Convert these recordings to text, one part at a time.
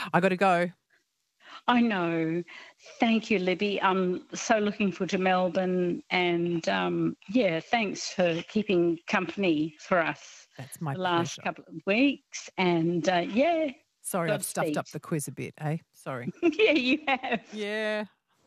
I got to go. I know. Thank you, Libby. I'm so looking forward to Melbourne, and thanks for keeping company for us. That's my the last pleasure. couple of weeks, and Sorry, I've stuffed up Godspeed. the quiz a bit, eh? Sorry. Yeah, you have. Yeah.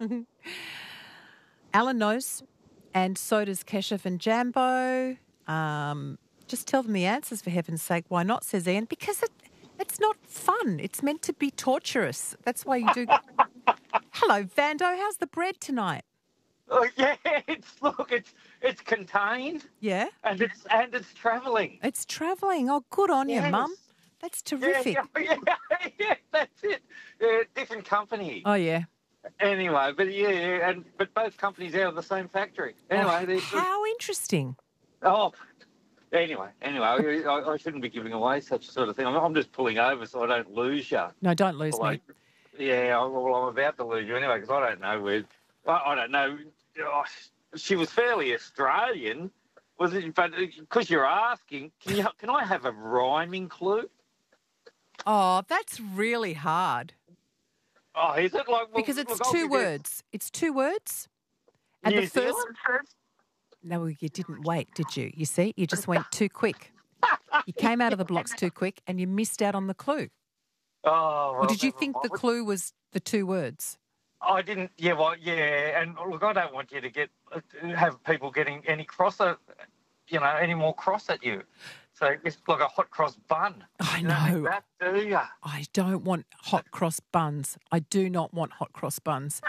Alan knows, and so does Keshav and Jambo. Just tell them the answers, for heaven's sake. Why not, says Ian? Because it's not fun. It's meant to be torturous. That's why you do... Hello, Vando. How's the bread tonight? Oh yeah, it's contained. Yeah? And it's travelling. It's travelling. Oh, good on you, Mum. That's terrific. Yeah, that's it. Different company. Oh, yeah. Anyway, but both companies out of the same factory. Anyway, how interesting. Anyway, I shouldn't be giving away such sort of thing. I'm just pulling over so I don't lose you. No, don't lose me. Yeah, well, I'm about to lose you anyway because I don't know where. I don't know. She was fairly Australian, was it? But because you're asking, can I have a rhyming clue? Oh, that's really hard. Oh, is it? Because it's two words. It's two words. And New the first... Zealand? No, you didn't wait, did you? You see, you just went too quick. You came out of the blocks too quick and you missed out on the clue. Oh, well, or did you think the clue was the two words? I didn't. Yeah, and look, I don't want you to have people getting any any more cross at you. So it's like a hot cross bun. I You know. don't think that, do you? I don't want hot cross buns. I do not want hot cross buns.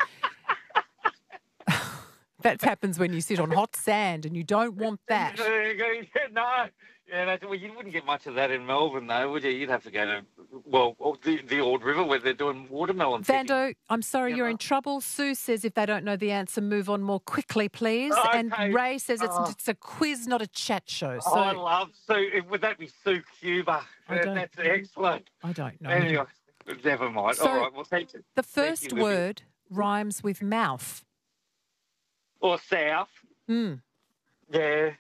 That happens when you sit on hot sand and you don't want that. No. Yeah, you wouldn't get much of that in Melbourne, though, would you? You'd have to go to, the Ord River where they're doing watermelon picking. Vando, I'm sorry, you're in trouble. Sue says if they don't know the answer, move on more quickly, please. Okay. And Ray says it's a quiz, not a chat show. So I love Sue. Would that be Sue Cuba? That's excellent. I don't know. Anyway, never mind. So all right, well, thank you. The first word rhymes with mouth. Or south. Yeah.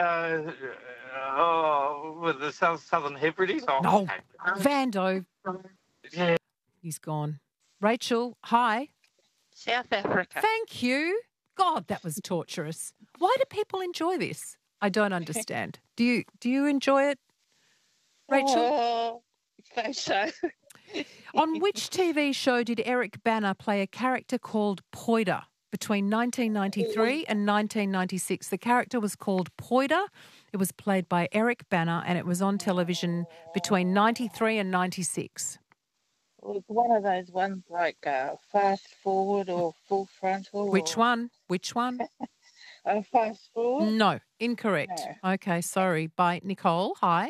With the Southern Hebrides. Oh, no. okay. Vando. Yeah. He's gone. Rachel, hi. South Africa. Thank you. God, that was torturous. Why do people enjoy this? I don't understand. Do you enjoy it, Rachel? So. On which TV show did Eric Banner play a character called Poida? Between 1993 and 1996. The character was called Poida. It was played by Eric Banner and it was on television between 93 and 96. One of those ones like Fast Forward or Full Frontal. Which one? Fast Forward? No, incorrect. No. Okay, sorry. By Nicole. Hi.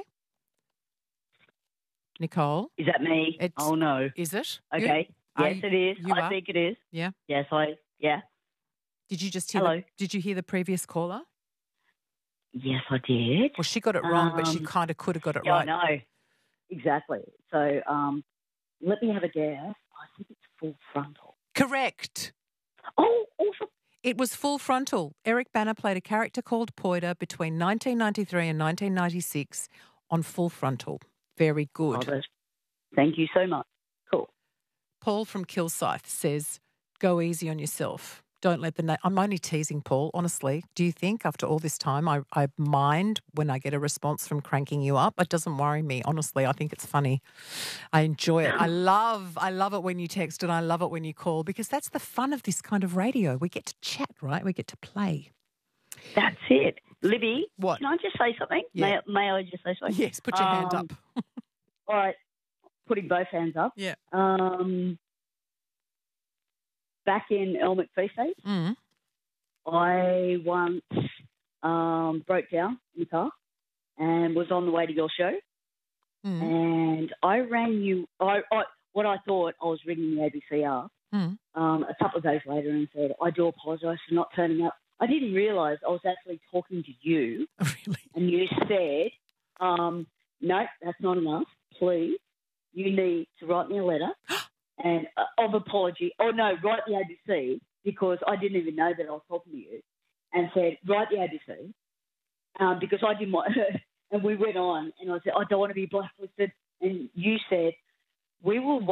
Nicole. Is that me? Oh, no. Is it? Okay. Yes, it is. I think it is. Yeah. Yes, yeah. Did you just hear? Hello. Did you hear the previous caller? Yes, I did. Well, she got it wrong, but she kind of could have got it right. I know. Exactly. So let me have a guess. I think it's Full Frontal. Correct. Oh, awesome. It was Full Frontal. Eric Banner played a character called Poida between 1993 and 1996 on Full Frontal. Very good. Oh, thank you so much. Cool. Paul from Kilsyth says, go easy on yourself. Don't let the... I'm only teasing, Paul, honestly. Do you think after all this time I mind when I get a response from cranking you up? It doesn't worry me, honestly. I think it's funny. I enjoy it. I love it when you text and I love it when you call because that's the fun of this kind of radio. We get to chat, right? We get to play. That's it. Libby, what? Can I just say something? Yeah. May I just say something? Yes, put your hand up. All right, putting both hands up. Yeah. Back in El McPhee days, I once broke down in the car and was on the way to your show. And I rang you. What I thought I was ringing the ABC up a couple of days later and said, I do apologise for not turning up. I didn't realise I was actually talking to you. Oh, really? And you said, no, that's not enough. Please, you need to write me a letter and of apology. Oh, no, write the ABC because I didn't even know that I was talking to you and said, write the ABC because I didn't want and we went on and I said, I don't want to be blacklisted. And you said, we will